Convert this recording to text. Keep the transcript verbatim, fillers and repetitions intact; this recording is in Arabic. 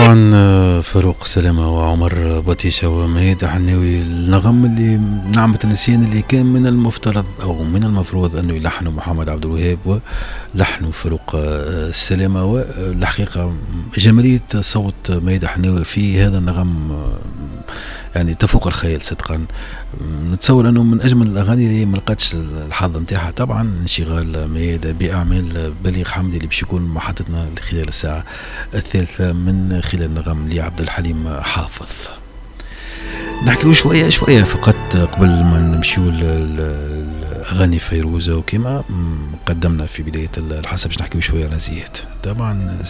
طبعا آه، فاروق سلامة وعمر بطيشة وميادة حناوي، النغم اللي نعمة النسيان اللي كان من المفترض أو من المفروض أنه يلحنوا محمد عبد الوهاب ولحنوا فاروق آه، السلامة. والحقيقة جمالية صوت ميادة حناوي في هذا النغم آه، يعني تفوق الخيال صدقا. نتصور انه من اجمل الاغاني اللي ما لقاتش الحظ نتاعها طبعا انشغال ميادة باعمال بليغ حمدي اللي باش يكون محطتنا خلال الساعه الثالثه من خلال نغم لعبد الحليم حافظ. نحكيو شويه شويه فقط قبل ما نمشيو لاغاني فيروزه، وكما قدمنا في بدايه الحلقه باش نحكيو شويه على زياد. طبعا